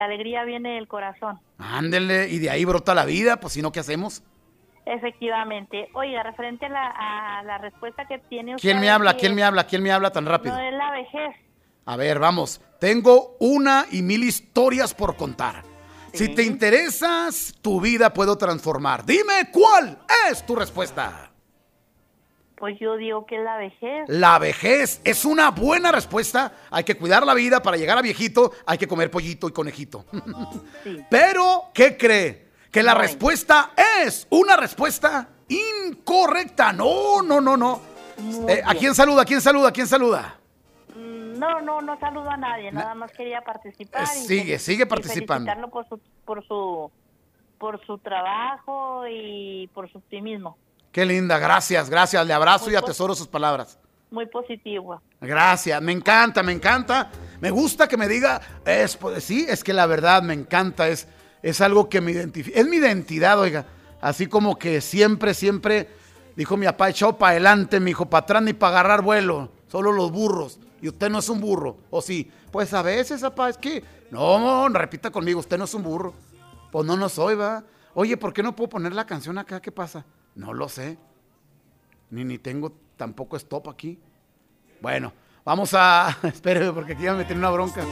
alegría viene del corazón. Ándele, y de ahí brota la vida, pues si no, ¿qué hacemos? Efectivamente. Oiga, referente a la respuesta que tiene usted... ¿Quién me habla? ¿Quién me habla? ¿Quién me habla tan rápido? No es la vejez. A ver, vamos. Tengo 1,000 historias por contar. Sí. Si te interesas, tu vida puedo transformar. Dime, ¿cuál es tu respuesta? Pues yo digo que es la vejez. La vejez es una buena respuesta. Hay que cuidar la vida para llegar a viejito. Hay que comer pollito y conejito. Sí. Pero, ¿qué cree? Que la No. respuesta es una respuesta incorrecta. No. ¿A quién saluda? ¿Quién saluda? ¿Quién saluda? No saludo a nadie. Nada más quería participar. Sigue participando. Y felicitarlo por su trabajo y por su optimismo. Qué linda, gracias. Le abrazo y atesoro sus palabras. Muy positivo. Gracias, me encanta. Me gusta que me diga, es que la verdad me encanta, es algo que me identifica, es mi identidad, oiga. Así como que siempre, dijo mi papá, echado para adelante, mi hijo, para atrás ni para agarrar vuelo, solo los burros. Y usted no es un burro, ¿o sí? Pues a veces, papá, es que, no, repita conmigo, usted no es un burro. Pues no soy, ¿va? Oye, ¿por qué no puedo poner la canción acá? ¿Qué pasa? No lo sé. Ni tengo tampoco stop aquí. Bueno, vamos a... Espéreme, porque aquí ya me metí en una bronca.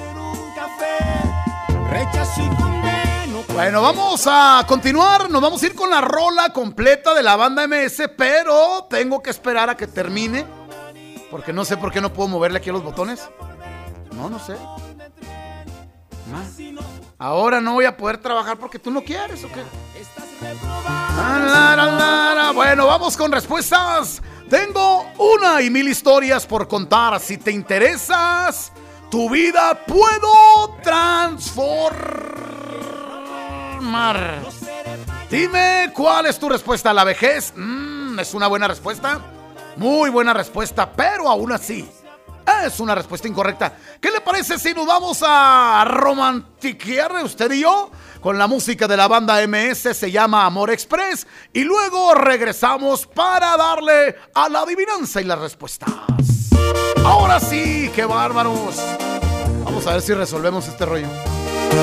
Bueno, vamos a continuar. Nos vamos a ir con la rola completa de la banda MS, pero tengo que esperar a que termine, porque no sé por qué no puedo moverle aquí a los botones. No sé. Ahora no voy a poder trabajar porque tú no quieres, ¿o qué? Bueno, vamos con respuestas. Tengo 1,000 historias por contar. Si te interesas, tu vida puedo transformar. Dime, ¿cuál es tu respuesta? ¿La vejez? ¿Es una buena respuesta? Muy buena respuesta, pero aún así es una respuesta incorrecta. ¿Qué le parece si nos vamos a romantiquear usted y yo con la música de la banda MS? Se llama Amor Express. Y luego regresamos para darle a la adivinanza y las respuestas. Ahora sí, qué bárbaros. Vamos a ver si resolvemos este rollo.